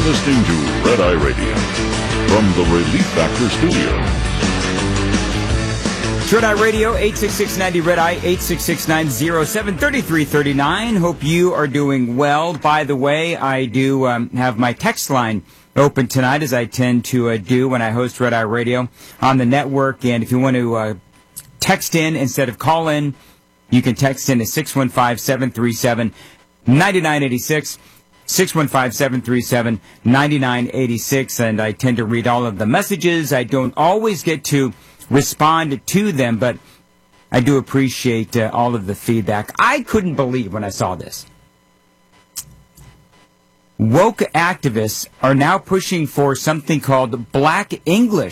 listening to Red Eye Radio from the Relief Factor Studio. Red Eye Radio, 866-90 Red Eye, 866-907-3339. Hope you are doing well. By the way, I do have my text line open tonight, as I tend to do when I host Red Eye Radio on the network. And if you want to text in instead of call in, you can text in at 615-737-9986. 615-737-9986. And I tend to read all of the messages. I don't always get to respond to them, but I do appreciate all of the feedback. I couldn't believe when I saw this. Woke activists are now pushing for something called Black English.